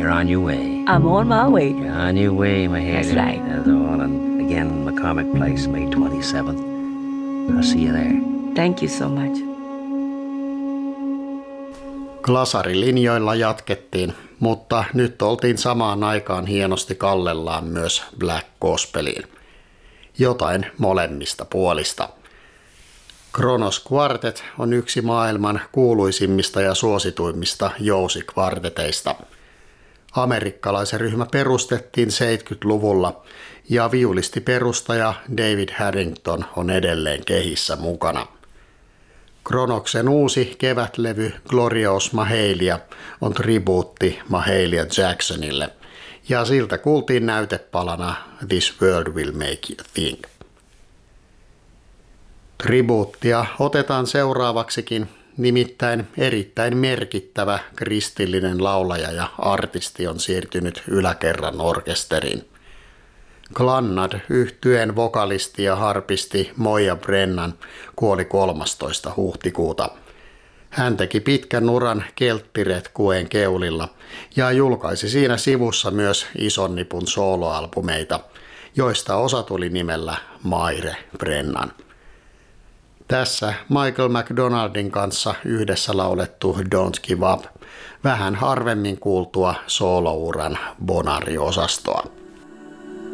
You're on your way. I'm on my way. You're on your way, my Haley. That's right. That's all. And again, McCormick Place, May 27th. I'll see you there. Thank you so much. Glasarilinjoilla jatkettiin, mutta nyt oltiin samaan aikaan hienosti kallellaan myös Black Gospeliin. Jotain molemmista puolista. Kronos Quartet on yksi maailman kuuluisimmista ja suosituimmista jousikvarteteista. Amerikkalaisen ryhmä perustettiin 70-luvulla ja viulistiperustaja David Haddington on edelleen kehissä mukana. Kronoksen uusi kevätlevy Glorious Mahalia on tribuutti Mahalia Jacksonille ja siltä kuultiin näytepalana This World Will Make You Think. Tribuuttia otetaan seuraavaksikin, nimittäin erittäin merkittävä kristillinen laulaja ja artisti on siirtynyt yläkerran orkesteriin. Clannad yhtyeen vokalisti ja harpisti Moya Brennan kuoli 13. huhtikuuta. Hän teki pitkän uran kelttiretkuen keulilla ja julkaisi siinä sivussa myös ison nipun soloalbumeita, joista osa tuli nimellä Myre Brennan. Tässä Michael McDonaldin kanssa yhdessä laulettu Don't Give Up, vähän harvemmin kuultua solouran bonariosastoa.